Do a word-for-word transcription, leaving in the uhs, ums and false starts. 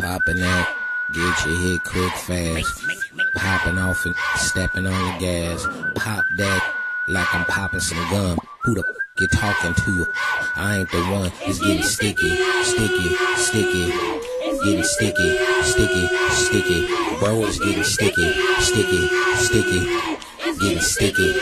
Popping out, get your hit quick fast. Popping off and stepping on the gas. Pop that like I'm popping some gum. Who the f*** you talking to? I ain't the one. It's getting sticky, sticky, sticky. Getting sticky, sticky, sticky. Bro, it's getting sticky, sticky, sticky.